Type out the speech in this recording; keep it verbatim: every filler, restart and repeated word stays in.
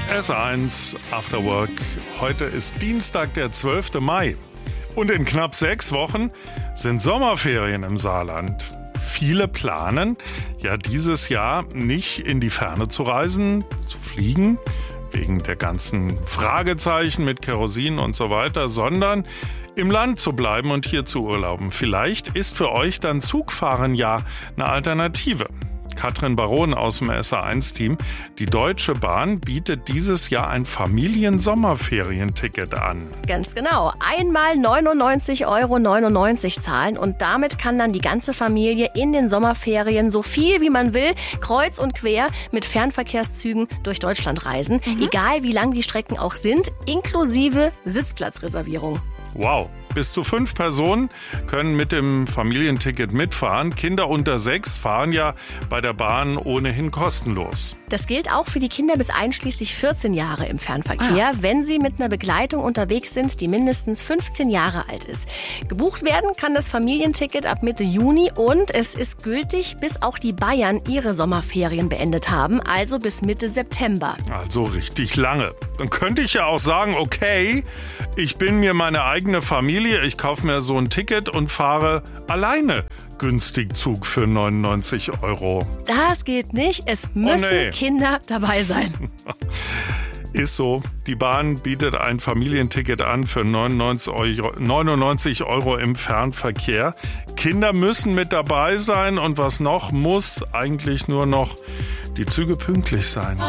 S eins After Work. Heute ist Dienstag, der zwölfte Mai. Und in knapp sechs Wochen sind Sommerferien im Saarland. Viele planen, ja dieses Jahr nicht in die Ferne zu reisen, zu fliegen, wegen der ganzen Fragezeichen mit Kerosin und so weiter, sondern im Land zu bleiben und hier zu urlauben. Vielleicht ist für euch dann Zugfahren ja eine Alternative. Katrin Baron aus dem S A eins Team. Die Deutsche Bahn bietet dieses Jahr ein Familien-Sommerferienticket an. Ganz genau. Einmal neunundneunzig Euro neunundneunzig zahlen und damit kann dann die ganze Familie in den Sommerferien so viel wie man will, kreuz und quer mit Fernverkehrszügen durch Deutschland reisen. Mhm. Egal wie lang die Strecken auch sind, inklusive Sitzplatzreservierung. Wow. Bis zu fünf Personen können mit dem Familienticket mitfahren. Kinder unter sechs fahren ja bei der Bahn ohnehin kostenlos. Das gilt auch für die Kinder bis einschließlich vierzehn Jahre im Fernverkehr, ah. wenn sie mit einer Begleitung unterwegs sind, die mindestens fünfzehn Jahre alt ist. Gebucht werden kann das Familienticket ab Mitte Juni und es ist gültig, bis auch die Bayern ihre Sommerferien beendet haben, also bis Mitte September. Also richtig lange. Dann könnte ich ja auch sagen, okay, ich bin mir meine eigene Familie, ich kaufe mir so ein Ticket und fahre alleine günstig Zug für neunundneunzig Euro. Das geht nicht. Es müssen oh nee. Kinder dabei sein. Ist so. Die Bahn bietet ein Familienticket an für neunundneunzig Euro im Fernverkehr. Kinder müssen mit dabei sein und was noch, muss eigentlich nur noch die Züge pünktlich sein.